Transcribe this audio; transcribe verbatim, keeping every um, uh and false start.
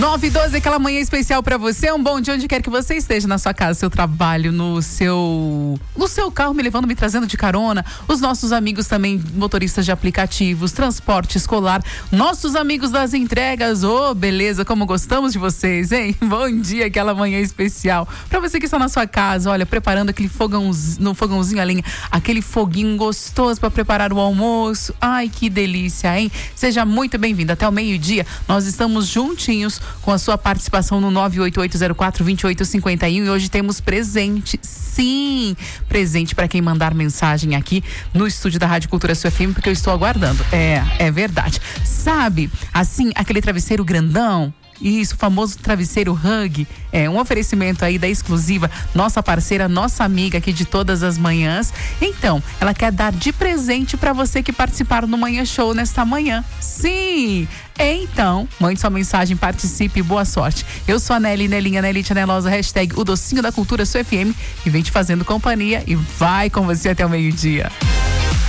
nove e doze, aquela manhã especial pra você. Um bom dia onde quer que você esteja, na sua casa, seu trabalho, no seu no seu carro, me levando, me trazendo de carona. Os nossos amigos também, motoristas de aplicativos, transporte escolar, nossos amigos das entregas. Ô, oh, beleza, como gostamos de vocês, hein? Bom dia, aquela manhã especial. Pra você que está na sua casa, olha, preparando aquele fogão, no fogãozinho a lenha, aquele foguinho gostoso pra preparar o almoço. Ai, que delícia, hein? Seja muito bem-vindo. Até o meio-dia, nós estamos juntinhos com a sua participação no nove oito oito zero quatro dois oito cinco um e hoje temos presente, sim, presente para quem mandar mensagem aqui no estúdio da Rádio Cultura Sua F M, porque eu estou aguardando. É, é verdade. Sabe, assim, aquele travesseiro grandão? Isso, o famoso travesseiro Hug, é um oferecimento aí da Exclusiva, nossa parceira, nossa amiga aqui de todas as manhãs. Então, ela quer dar de presente para você que participar no Manhã Show nesta manhã. Sim! Então, mande sua mensagem, participe e boa sorte. Eu sou a Nelly, Nelinha, Nelite Nelosa, hashtag o docinho da cultura Sua F M, e vem te fazendo companhia e vai com você até o meio-dia.